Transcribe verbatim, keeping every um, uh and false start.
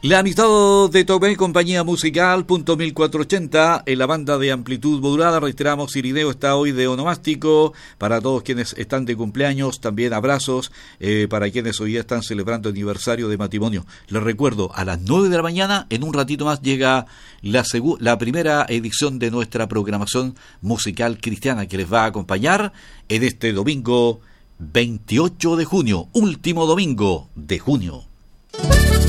La amistad de Tomé y compañía musical, punto mil cuatrocientos ochenta, en la banda de amplitud modulada. Reiteramos, Irineo está hoy de onomástico. Para todos quienes están de cumpleaños, también abrazos eh, para quienes hoy día están celebrando aniversario de matrimonio. Les recuerdo, a las nueve de la mañana, en un ratito más, llega la, segu- la primera edición de nuestra programación musical cristiana, que les va a acompañar en este domingo veintiocho de junio, último domingo de junio.